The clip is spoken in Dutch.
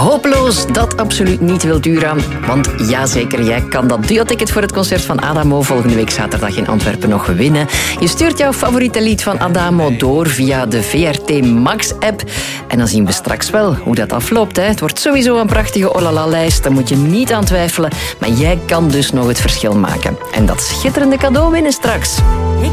hopeloos dat absoluut niet wil duren. Want jazeker, jij kan dat duo-ticket voor het concert van Adamo volgende week zaterdag in Antwerpen nog winnen. Je stuurt jouw favoriete lied van Adamo door via de VRT Max-app. En dan zien we straks wel hoe dat afloopt. Hè. Het wordt sowieso een prachtige Olala-lijst, daar moet je niet aan twijfelen. Maar jij kan dus nog het verschil maken. En dat schitterende cadeau winnen straks.